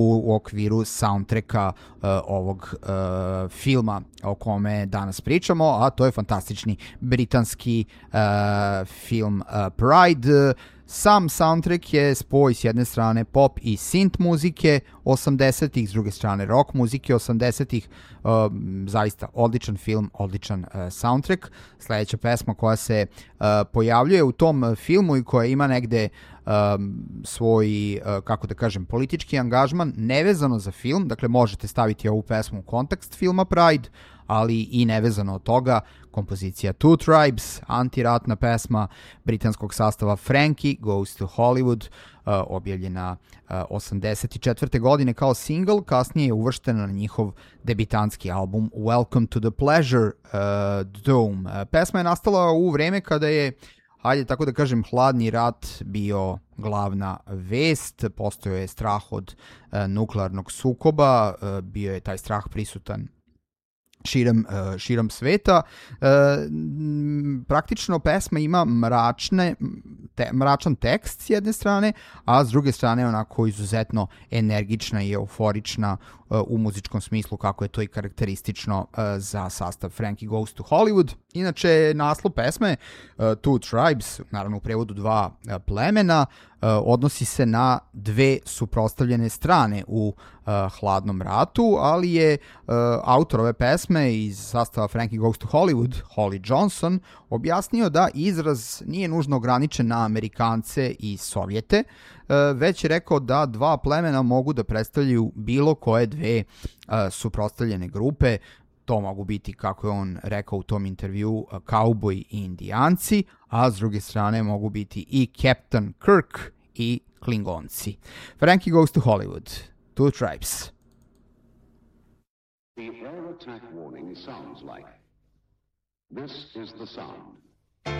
u okviru soundtracka ovog filma o kome danas pričamo, a to je fantastični britanski film Pride. Sam soundtrack je spoj s jedne strane pop i synth muzike 80-ih, s druge strane rock muzike 80-ih. Zaista odličan film, odličan soundtrack. Sledeća pesma koja se pojavljuje u tom filmu i koja ima negde svoj, kako da kažem, politički angažman nevezano za film, dakle možete staviti ovu pesmu u kontekst filma Pride, ali i nevezano od toga, kompozicija Two Tribes, antiratna pesma britanskog sastava Frankie Goes to Hollywood, objavljena 84. godine kao single, kasnije je uvrštena na njihov debitanski album Welcome to the Pleasure Dome. Pesma je nastala u vreme kada je, hajde tako da kažem, hladni rat bio glavna vest, postojao je strah od nuklearnog sukoba, bio je taj strah prisutan širom sveta. Praktično pesma ima mračan tekst s jedne strane, a s druge strane onako izuzetno energična i euforična u muzičkom smislu, kako je to i karakteristično za sastav Frankie Goes to Hollywood. Inače, naslov pesme Two Tribes, naravno u prevodu dva plemena, odnosi se na dve suprotstavljene strane u hladnom ratu, ali je autor ove pesme iz sastava Frankie Goes to Hollywood, Holly Johnson, objasnio da izraz nije nužno ograničen na Amerikance i Sovjete, već je rekao da dva plemena mogu da predstavljaju bilo koje dve suprotstavljene grupe. To mogu biti, kako je on rekao u tom intervju, kauboji i indijanci, a s druge strane mogu biti i Captain Kirk i Klingonci. Frankie Goes to Hollywood, Two Tribes. The air attack warning sounds like. This is the sound.